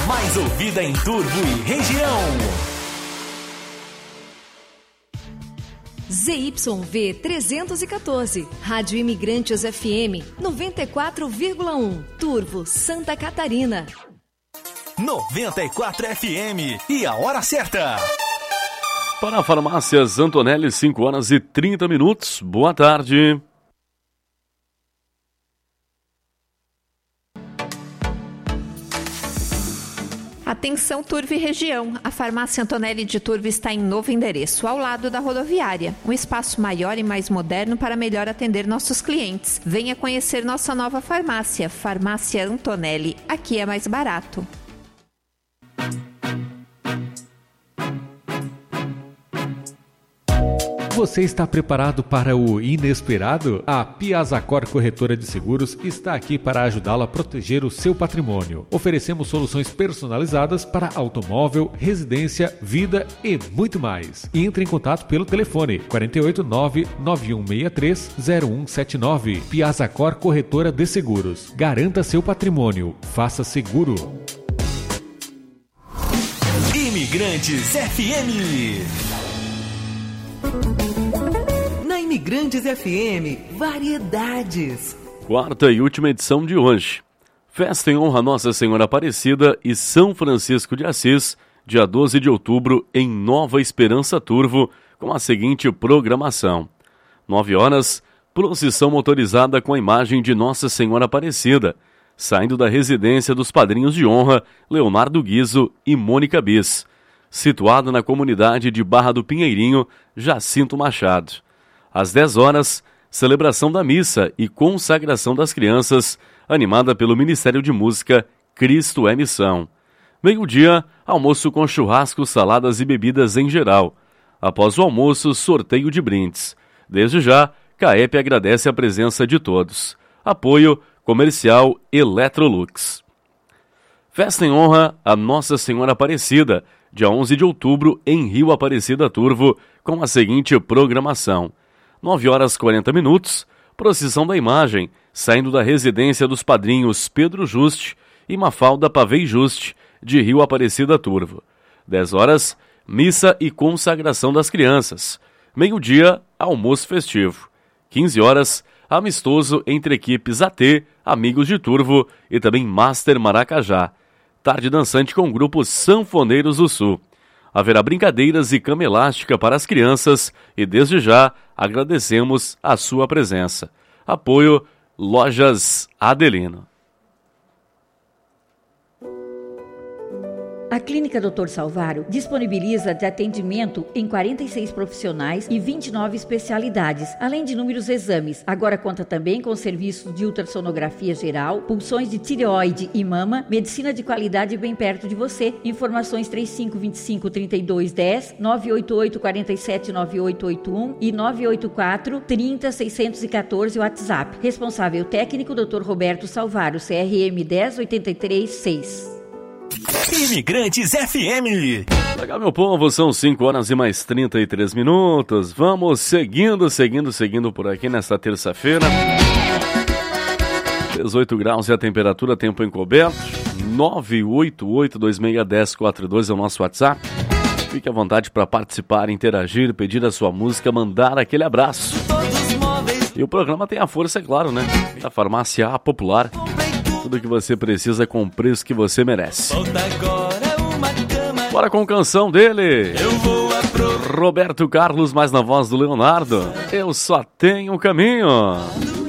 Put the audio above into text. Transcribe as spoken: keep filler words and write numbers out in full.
mais ouvida em Turvo e região. Z Y V trezentos e quatorze, Rádio Imigrantes F M noventa e quatro vírgula um, Turvo, Santa Catarina. noventa e quatro F M e a hora certa. Para a Farmácias Antonelli, cinco horas e trinta minutos. Boa tarde. Atenção Turvo e região, a Farmácia Antonelli de Turvo está em novo endereço, ao lado da rodoviária. Um espaço maior e mais moderno para melhor atender nossos clientes. Venha conhecer nossa nova farmácia, Farmácia Antonelli. Aqui é mais barato. Você está preparado para o inesperado? A Piazacor Corretora de Seguros está aqui para ajudá-lo a proteger o seu patrimônio. Oferecemos soluções personalizadas para automóvel, residência, vida e muito mais. Entre em contato pelo telefone quatro oito nove, nove um seis três, zero um sete nove. Piazacor Corretora de Seguros. Garanta seu patrimônio. Faça seguro. Imigrantes F M. Na Imigrantes F M, variedades. Quarta e última edição de hoje. Festa em honra a Nossa Senhora Aparecida e São Francisco de Assis, dia doze de outubro, em Nova Esperança Turvo, com a seguinte programação. nove horas, procissão motorizada com a imagem de Nossa Senhora Aparecida, saindo da residência dos padrinhos de honra Leonardo Guizo e Mônica Bis, situado na comunidade de Barra do Pinheirinho, Jacinto Machado. Às dez horas, celebração da missa e consagração das crianças, animada pelo Ministério de Música Cristo é Missão. Meio-dia, almoço com churrasco, saladas e bebidas em geral. Após o almoço, sorteio de brindes. Desde já, CAEP agradece a presença de todos. Apoio Comercial Electrolux. Festa em honra a Nossa Senhora Aparecida, dia onze de outubro, em Rio Aparecida Turvo, com a seguinte programação. nove horas e quarenta minutos, procissão da imagem, saindo da residência dos padrinhos Pedro Juste e Mafalda Pavei Juste, de Rio Aparecida Turvo. dez horas, missa e consagração das crianças. Meio-dia, almoço festivo. quinze horas, amistoso entre equipes A T, Amigos de Turvo e também Master Maracajá. Tarde dançante com o grupo Sanfoneiros do Sul. Haverá brincadeiras e cama elástica para as crianças e desde já agradecemos a sua presença. Apoio Lojas Adelino. A Clínica doutor Salvário disponibiliza de atendimento em quarenta e seis profissionais e vinte e nove especialidades, além de inúmeros exames. Agora conta também com serviços de ultrassonografia geral, punções de tireoide e mama, medicina de qualidade bem perto de você. Informações três cinco dois cinco, três dois um zero, nove oito oito, quatro sete, nove oito oito um e nove oito quatro, trinta, seiscentos e quatorze WhatsApp. Responsável técnico doutor Roberto Salvário, C R M dez oitenta e três seis. Imigrantes F M. Legal, meu povo, são cinco horas e mais trinta e três minutos. Vamos seguindo, seguindo, seguindo por aqui nesta terça-feira. dezoito graus e a temperatura, tempo encoberto. nove oito oito, dois seis um zero, quatro dois é o nosso WhatsApp. Fique à vontade para participar, interagir, pedir a sua música, mandar aquele abraço. E o programa tem a força, é claro, né? Da Farmácia A Popular. Tudo que você precisa com o preço que você merece. Bora com canção dele. Roberto Carlos, mais na voz do Leonardo. Eu só tenho um caminho.